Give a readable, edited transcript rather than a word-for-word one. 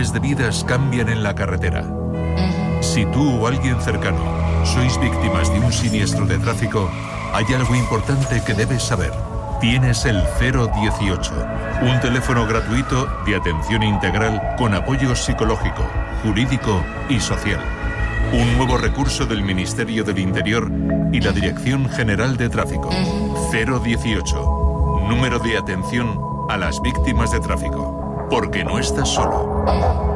miles de vidas cambian en la carretera. Si tú o alguien cercano sois víctimas de un siniestro de tráfico, hay algo importante que debes saber. Tienes el 018, un teléfono gratuito de atención integral con apoyo psicológico, jurídico y social. Un nuevo recurso del Ministerio del Interior y la Dirección General de Tráfico. 018, número de atención a las víctimas de tráfico. Porque no estás solo.